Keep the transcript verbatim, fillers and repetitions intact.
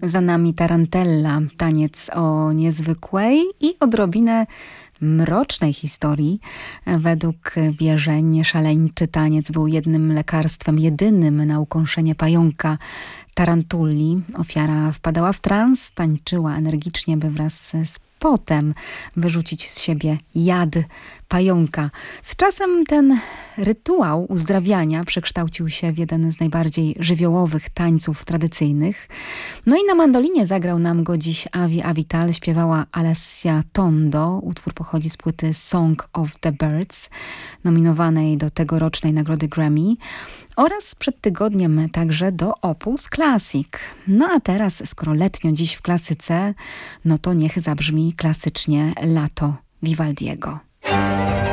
Za nami Tarantella, taniec o niezwykłej i odrobinę mrocznej historii. Według wierzeń szaleńczy taniec był jednym lekarstwem, jedynym na ukąszenie pająka tarantulli. Ofiara wpadała w trans, tańczyła energicznie, by wraz z potem wyrzucić z siebie jad pająka. Z czasem ten rytuał uzdrawiania przekształcił się w jeden z najbardziej żywiołowych tańców tradycyjnych. No i na mandolinie zagrał nam go dziś Avi Avital, śpiewała Alessia Tondo. Utwór pochodzi z płyty Song of the Birds, nominowanej do tegorocznej nagrody Grammy, oraz przed tygodniem także do Opus Classic. No a teraz, skoro letnio dziś w klasyce, no to niech zabrzmi klasycznie Lato Vivaldiego.